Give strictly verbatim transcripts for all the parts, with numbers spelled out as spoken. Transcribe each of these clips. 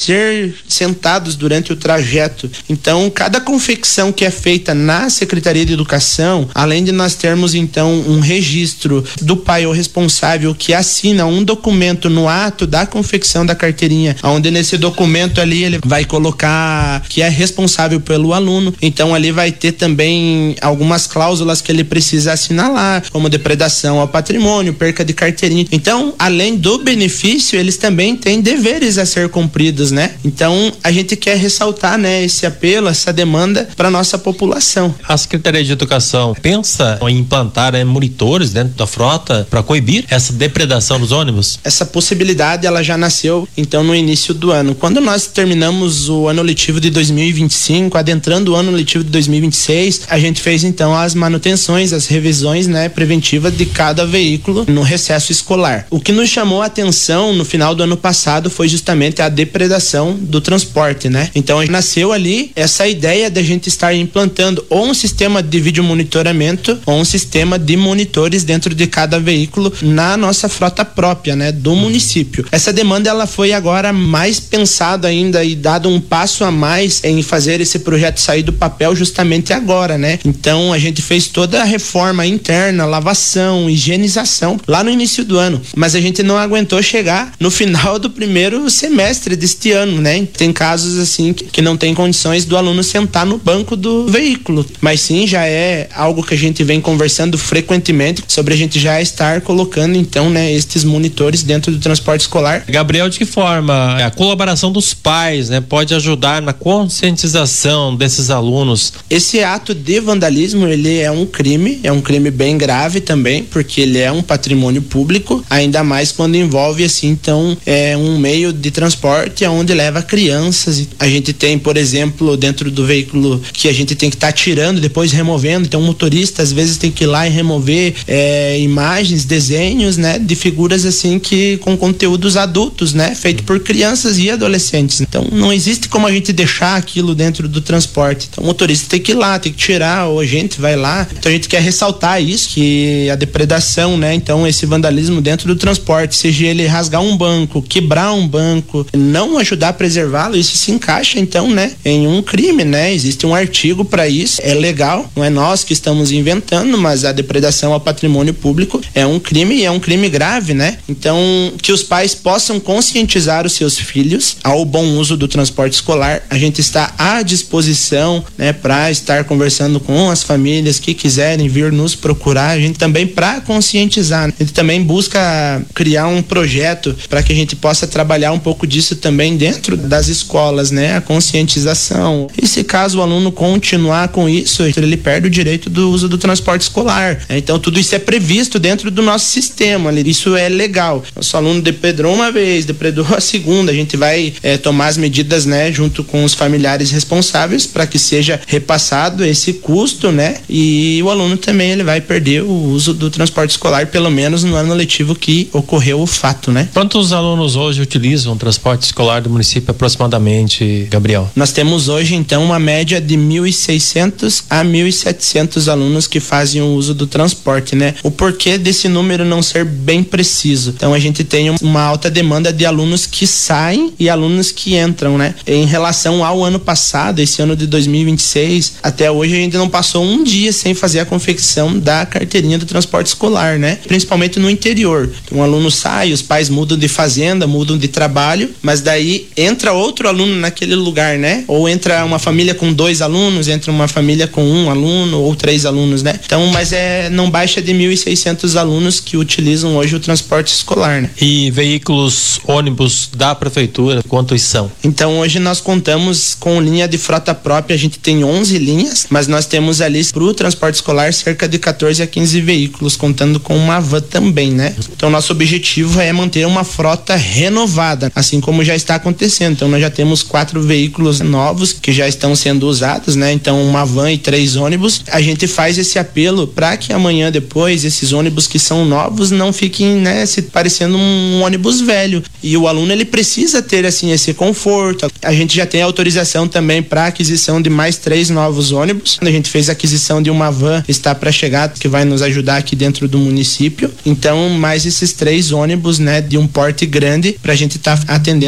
ser sentados durante o trajeto. Então, cada confecção que é feita na Secretaria de Educação, além de nós termos então um registro do pai ou responsável que assina um documento no ato da confecção da carteirinha, onde nesse documento ali ele vai colocar que é responsável pelo aluno. Então ali vai ter também algumas cláusulas que ele precisa assinalar, como depredação ao patrimônio, perca de carteirinha. Então, além do benefício, eles também têm deveres a ser cumpridos, né? Então, a gente quer ressaltar, né, esse apelo, essa demanda para nossa população. A Secretaria de Educação pensa em implantar né, monitores dentro da frota para coibir essa depredação dos ônibus? Essa possibilidade, ela já nasceu, então, no início do ano. Quando nós terminamos o ano letivo de dois mil e vinte e cinco, adentrando o ano letivo de dois mil e vinte e seis, a gente fez, então, as manutenções, as revisões, né, preventivas de cada veículo no recesso escolar. O que nos chamou a atenção no final do ano passado foi justamente a depredação do transporte, né? Então, nasceu ali essa ideia de a gente estar implantando ou um sistema de vídeo monitoramento ou um sistema de monitores dentro de cada veículo na nossa frota própria, né, do município. Essa demanda, ela foi agora mais pensada ainda e dado um passo a mais em fazer esse projeto sair do papel justamente agora, né? Então, a gente fez toda a reforma interna, lavação, higienização lá no início do ano, mas a gente não aguentou chegar no final do primeiro semestre deste ano, né? Tem casos assim que, que não tem condições do aluno sentar no banco do veículo, mas sim, já é algo que a gente vem conversando frequentemente sobre a gente já estar colocando então, né, estes monitores dentro do transporte escolar. Gabriel, de que forma a colaboração dos pais, né, pode ajudar na conscientização desses alunos? Esse ato de vandalismo, ele é um crime, é um crime bem grave também, porque ele é um patrimônio público, ainda mais quando envolve assim, então, é um meio de transporte onde leva crianças. A gente tem, por exemplo, dentro do veículo que a gente tem que estar tá tirando, depois removendo, então o motorista às vezes tem que ir lá e remover é, imagens, desenhos, né, de figuras assim que com conteúdos adultos, né, feito por crianças e adolescentes. Então não existe como a gente deixar aquilo dentro do transporte. Então o motorista tem que ir lá, tem que tirar, ou a gente vai lá. Então a gente quer ressaltar isso, que a depredação, né, então esse vandalismo dentro do transporte, seja ele rasgar um banco, quebrar um banco, não ajudar a preservá-lo, isso se encaixa então, né, em um crime, né? Existe um artigo para isso, é legal, não é nós que estamos inventando, mas a depredação ao patrimônio público é um crime e é um crime grave, né? Então, que os pais possam conscientizar os seus filhos ao bom uso do transporte escolar. A gente está à disposição, né, para estar conversando com as famílias que quiserem vir nos procurar, a gente também para conscientizar. A gente também busca criar um projeto para que a gente possa trabalhar um pouco disso também dentro das escolas, né? A conscientização. E se caso o aluno continuar com isso, ele perde o direito do uso do transporte escolar. Então tudo isso é previsto dentro do nosso sistema, isso é legal. Nosso aluno depredou uma vez, depredou a segunda, a gente vai é, tomar as medidas, né, junto com os familiares responsáveis para que seja repassado esse custo, né? E o aluno também ele vai perder o uso do transporte escolar, pelo menos no ano letivo que ocorreu o fato, né? Quantos alunos hoje utilizam o transporte escolar do município aproximadamente, Gabriel? Nós temos hoje então uma média de mil e seiscentos a mil e setecentos alunos que fazem o uso do transporte, né? O porquê desse número não ser bem preciso. Então a gente tem uma alta demanda de alunos que saem e alunos que entram, né? Em relação ao ano passado, esse ano de dois mil e vinte e seis, até hoje a gente não passou um dia sem fazer a confecção da carteirinha do transporte escolar, né? Principalmente no interior. Um aluno sai, os pais mudam de fazenda, mudam de trabalho, mas daí entra outro aluno naquele lugar, né? Ou entra uma família com dois alunos, entra uma família com um aluno ou três alunos, né? Então, mas é, não baixa de mil e seiscentos alunos que utilizam hoje o transporte escolar, né? E veículos, ônibus da prefeitura, quantos são? Então, hoje nós contamos com linha de frota própria, a gente tem onze linhas, mas nós temos ali para o transporte escolar cerca de catorze a quinze veículos, contando com uma van também, né? Então, nosso objetivo é manter uma frota renovada, assim como já está acontecendo. Então, nós já temos quatro veículos novos que já estão sendo usados, né? Então, uma van e três ônibus. A gente faz esse apelo para que amanhã depois esses ônibus que são novos não fiquem, né, se parecendo um ônibus velho. E o aluno ele precisa ter assim esse conforto. A gente já tem autorização também para aquisição de mais três novos ônibus. A gente fez a aquisição de uma van, está para chegar, que vai nos ajudar aqui dentro do município. Então, mais esses três ônibus, né, de um porte grande para a gente estar tá atendendo a nossa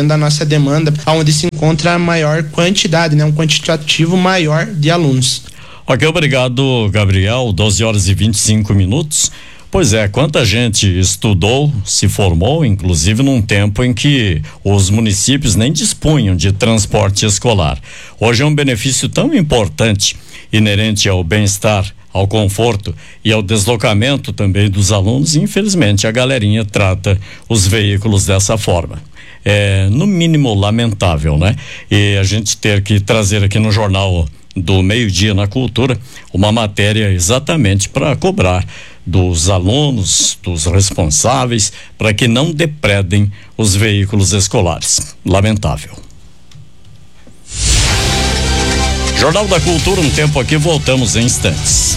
demanda, onde se encontra a maior quantidade, né, um quantitativo maior de alunos. Ok, obrigado, Gabriel. doze horas e vinte e cinco minutos. Pois é, quanta gente estudou, se formou, inclusive num tempo em que os municípios nem dispunham de transporte escolar. Hoje é um benefício tão importante, inerente ao bem-estar, ao conforto e ao deslocamento também dos alunos, e infelizmente a galerinha trata os veículos dessa forma. É, no mínimo, lamentável, né? E a gente ter que trazer aqui no Jornal do Meio-Dia na Cultura uma matéria exatamente para cobrar dos alunos, dos responsáveis, para que não depredem os veículos escolares. Lamentável. Jornal da Cultura, um tempo aqui, voltamos em instantes.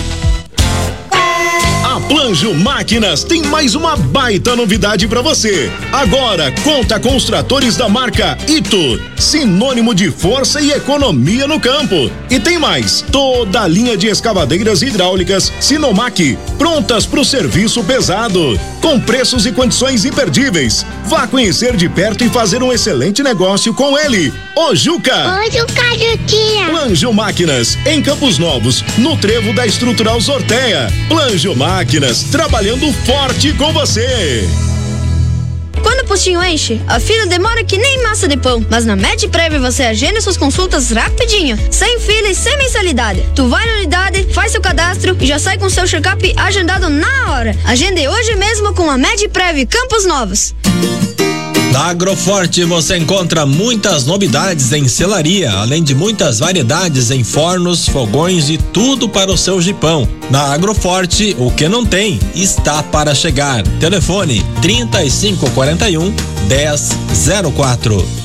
A Planjo Máquinas tem mais uma baita novidade para você. Agora conta com os tratores da marca Ito, sinônimo de força e economia no campo. E tem mais, toda a linha de escavadeiras hidráulicas Sinomac, prontas para o serviço pesado, com preços e condições imperdíveis. Vá conhecer de perto e fazer um excelente negócio com ele, o Juca. Oi, Juca, Juquinha. Planjo Máquinas, em Campos Novos, no trevo da Estrutural Sorteia. Planjo Máquinas, trabalhando forte com você. Quando o postinho enche, a fila demora que nem massa de pão. Mas na MedPrev você agenda suas consultas rapidinho, sem fila e sem mensalidade. Tu vai na unidade, faz seu cadastro e já sai com seu check-up agendado na hora. Agende hoje mesmo com a MedPrev Campos Novos. Na Agroforte você encontra muitas novidades em selaria, além de muitas variedades em fornos, fogões e tudo para o seu jipão. Na Agroforte, o que não tem está para chegar. Telefone trinta e cinco quarenta e um, dez zero quatro.